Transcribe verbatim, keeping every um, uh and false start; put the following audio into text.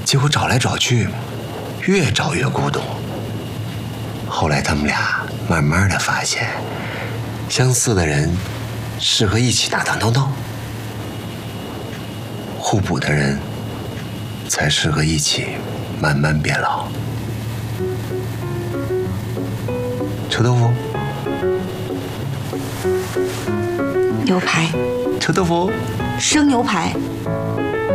结果找来找去，越找越孤独。后来他们俩慢慢的发现，相似的人适合一起打打闹闹，互补的人才适合一起慢慢变老。臭豆腐， 牛排， 臭豆腐， 生牛排。